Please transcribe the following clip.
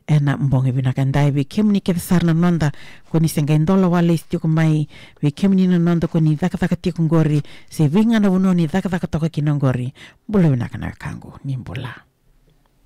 ena mbonge binakandai vi kemni ke sarna nonda koni senga indola wale istio mai vi kemni na nonda koni dhaka tikungori se vinga na unoni dhaka toka kinongori bula binakana kangu nimbula.